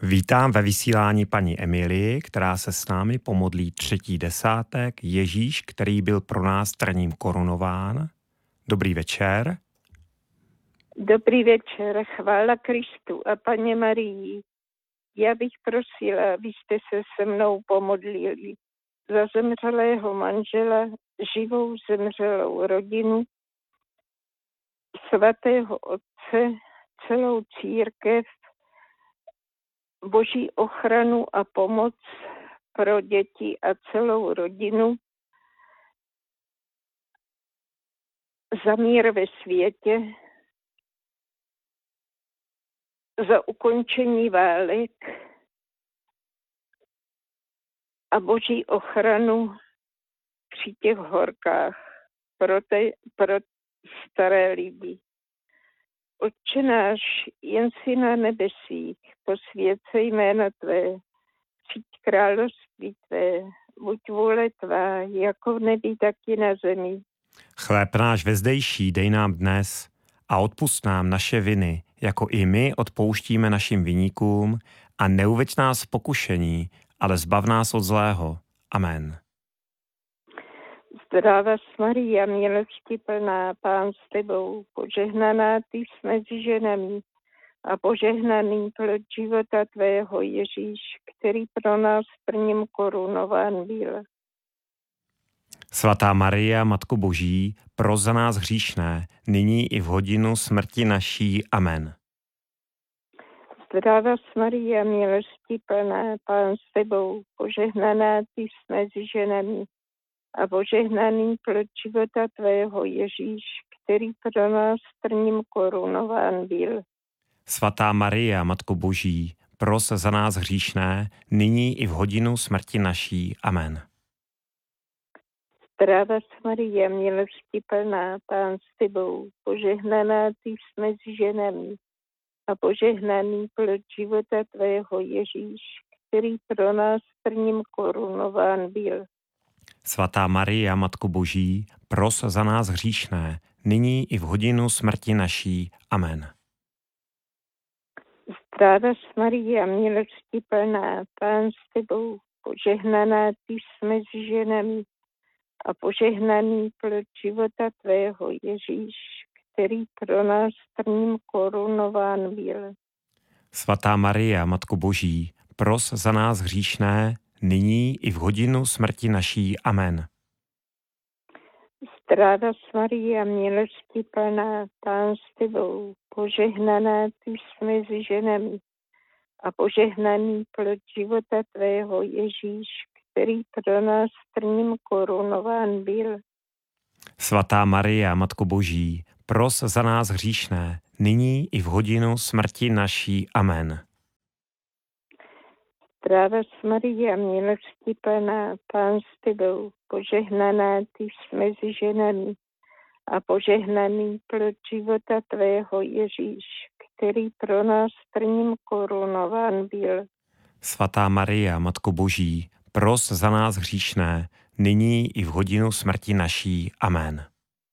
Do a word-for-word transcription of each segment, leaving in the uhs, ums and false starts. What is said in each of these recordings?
Vítám ve vysílání paní Emilii, která se s námi pomodlí třetí desátek Ježíš, který byl pro nás trním korunován. Dobrý večer. Dobrý večer, chvála Kristu a Panně Marii. Já bych prosila, abyste se se mnou pomodlili za zemřelého manžela, živou zemřelou rodinu, svatého otce, celou církev, Boží ochranu a pomoc pro děti a celou rodinu, za mír ve světě, za ukončení válek a Boží ochranu při těch horkách pro, te, pro staré lidi. Otče náš, jen si na nebesích, posvěd se jméno Tvé, přijď království Tvé, buď vůle Tvá, jako v nebi, tak i na zemi. Chléb náš vezdejší dej nám dnes a odpusť nám naše viny, jako i my odpouštíme našim viníkům, a neuveď nás v pokušení, ale zbav nás od zlého. Amen. Zdráva Maria, milosti plná, Pán s Tebou, požehnaná Ty jsi mezi ženami a požehnaný plod života Tvého Ježíš, který pro nás prvním korunován byl. Svatá Maria, Matko Boží, pros za nás hříšné, nyní i v hodinu smrti naší. Amen. Zdráva Maria, milosti plná, Pán s Tebou, požehnaná Ty jsi mezi ženami a požehnaný plod života Tvého Ježíš, který pro nás prvním korunován byl. Svatá Maria, Matko Boží, pros za nás hříšné, nyní i v hodinu smrti naší. Amen. Zdráva Maria, milosti plná, Pán s Tebou, požehnaná Ty jsi mezi ženami a požehnaný plod života Tvého Ježíš, který pro nás prvním korunován byl. Svatá Maria, Matko Boží, pros za nás hříšné, nyní i v hodinu smrti naší. Amen. Zdráva Maria, milosti plná, Pán s Tebou, požehnaná Ty jsi mezi ženami a požehnaný plod života Tvého Ježíš, který pro nás prvním korunován byl. Svatá Maria, Matko Boží, pros za nás hříšné, nyní i v hodinu smrti naší. Amen. Zdráva Maria, milosti plná, Pán s Tebou, požehnaná Ty jsi mezi ženami a požehnaný plod života Tvého Ježíš, který pro nás prvním korunován byl. Svatá Maria, Matko Boží, pros za nás hříšné, nyní i v hodinu smrti naší. Amen. Zdráva Maria, milosti plná, Pán s Tebou, požehnaná Ty jsi mezi ženami a požehnaný plod života Tvého Ježíš, který pro nás prvním korunován byl. Svatá Maria, Matko Boží, pros za nás hříšné, nyní i v hodinu smrti naší. Amen.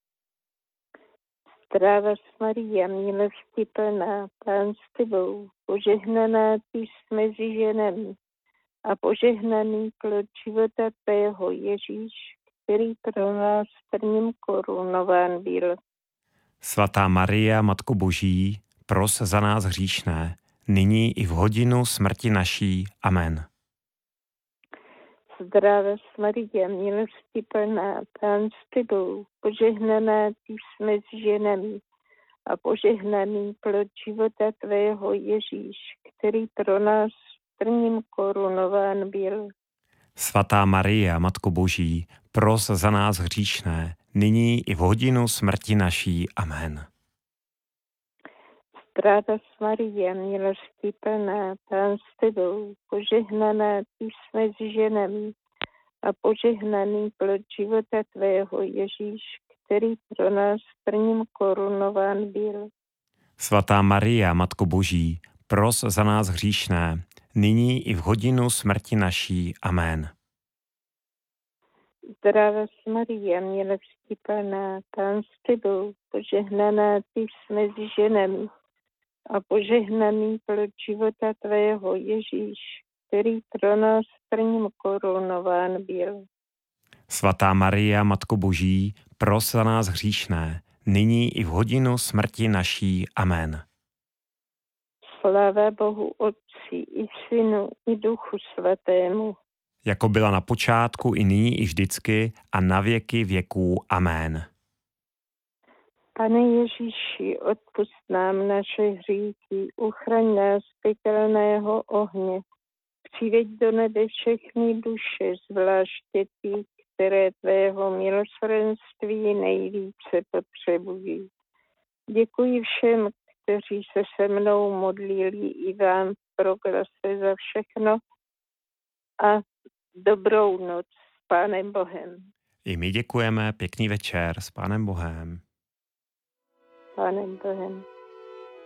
Zdráva Maria, milosti plná, Pán s Tebou, požehnaná Ty jsi mezi ženami a požehnaný plod života Tvého Ježíš, který pro nás prvním korunován byl. Svatá Maria, Matko Boží, pros za nás hříšné, nyní i v hodinu smrti naší. Amen. Zdráva Maria, milosti plná, Pán s Tebou, požehnaná Ty jsi mezi ženami a požehnaný plod života Tvého Ježíš, který pro nás prvním korunován byl. Svatá Maria, Matko Boží, pros za nás hříšné, nyní i v hodinu smrti naší. Amen. Zdráva Maria, milosti plná, Pán s Tebou, požehnaná Ty jsi mezi ženami a požehnaný plod života Tvého Ježíš, který pro nás prvním korunován byl. Svatá Maria, Matko Boží, pros za nás hříšné, nyní i v hodinu smrti naší. Amen. Zdráva Maria, milosti plná, Pán s Tebou, požehnaná Ty jsi mezi ženami a požehnaný plod života tvého Ježíš, který pro nás trním korunován byl. Svatá Maria, Matko Boží, pros za nás hříšné, nyní i v hodinu smrti naší. Amen. Sláva Bohu Otci i Synu i Duchu Svatému. Jako byla na počátku, i nyní, i vždycky, a na věky věků. Amen. Pane Ježíši, odpusť nám naše hříchy, uchraň nás z pekelného ohně. Přiveď do nebe všechny duše, zvláště ty, které tvého milosrdenství nejvíce potřebují. Děkuji všem, kteří se se mnou modlili, i vám proglase za všechno a dobrou noc s Pánem Bohem. I my děkujeme, pěkný večer s Pánem Bohem. Pánem Bohem.